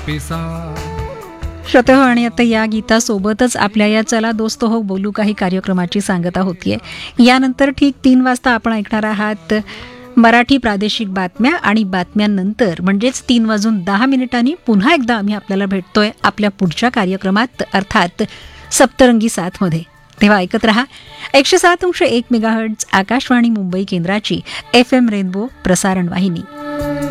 श्रोते हो, आणि आता या गीतासोबतच आपल्या या चला दोस्तो हो बोलू काही कार्यक्रमाची सांगता होतीये. यानंतर ठीक 3 वाजता आपण ऐकणार आहात मराठी प्रादेशिक बातम्या, आणि बातम्यांनंतर म्हणजेच 3:10 पुन्हा एकदा आम्ही आपल्याला भेटतोय आपल्या पुढच्या कार्यक्रमात, अर्थात सप्तरंगी साथमध्ये. तेव्हा ऐकत रहा 107.1 मेगाहर्ट्झ आकाशवाणी मुंबई केंद्राची FM रेनबो प्रसारण वाहिनी.